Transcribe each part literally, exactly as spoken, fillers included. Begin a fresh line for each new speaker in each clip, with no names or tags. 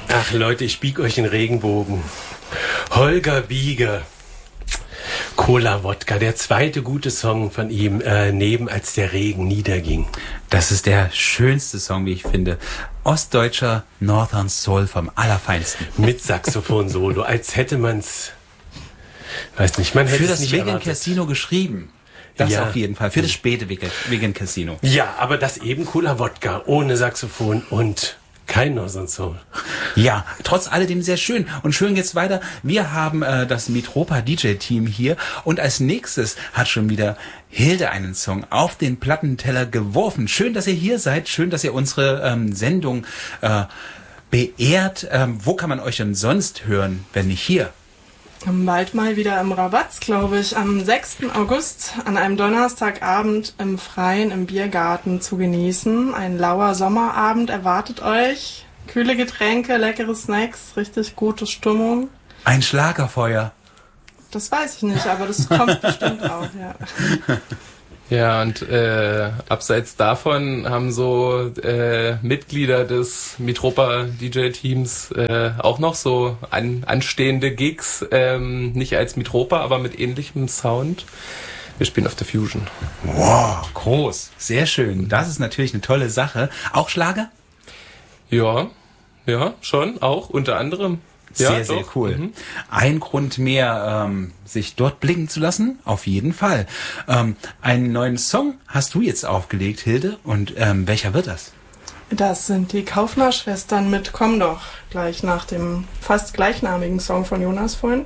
Ach Leute, ich bieg euch in Regenbogen. Holger Bieger. Cola Wodka, der zweite gute Song von ihm, äh, neben Als der Regen niederging.
Das ist der schönste Song, wie ich finde. Ostdeutscher Northern Soul vom Allerfeinsten.
Mit Saxophon-Solo, als hätte man's, weiß nicht, man hätte
Für
es nicht
das Vegan
erwartet.
Casino geschrieben. Das
Ja.
auf jeden Fall. Für das späte Vegan Casino.
Ja, aber das eben Cola Wodka, ohne Saxophon und kein Northern Soul.
Ja, trotz alledem sehr schön. Und schön geht's weiter. Wir haben äh, das Mitropa D J-Team hier. Und als nächstes hat schon wieder Hilde einen Song auf den Plattenteller geworfen. Schön, dass ihr hier seid. Schön, dass ihr unsere ähm, Sendung äh, beehrt. Ähm, wo kann man euch denn sonst hören, wenn nicht hier?
Bald mal wieder im Rabatz, glaube ich, am sechsten August an einem Donnerstagabend im Freien im Biergarten zu genießen. Ein lauer Sommerabend erwartet euch. Kühle Getränke, leckere Snacks, richtig gute Stimmung.
Ein Schlagerfeuer.
Das weiß ich nicht, aber das kommt bestimmt auch, ja.
Ja, und äh, abseits davon haben so äh, Mitglieder des Mitropa D J-Teams äh, auch noch so an, anstehende Gigs, ähm, nicht als Mitropa, aber mit ähnlichem Sound. Wir spielen auf der Fusion.
Wow, groß. Sehr schön. Das ist natürlich eine tolle Sache. Auch Schlager?
Ja, ja, schon, auch, unter anderem.
Sehr,
Ja,
sehr
doch.
cool.
Mhm.
Ein Grund mehr, ähm, sich dort blicken zu lassen, auf jeden Fall. Ähm, einen neuen Song hast du jetzt aufgelegt, Hilde, und ähm, welcher wird das?
Das sind die Kaufner-Schwestern mit Komm doch, gleich nach dem fast gleichnamigen Song von Jonas vorhin.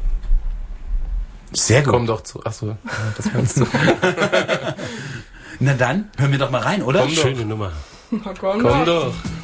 Sehr gut.
Komm doch zu, achso, ja, das meinst du.
Na dann, hören wir doch mal rein, oder?
Komm doch.
Schöne Nummer.
Na, komm
Komm
doch.
doch.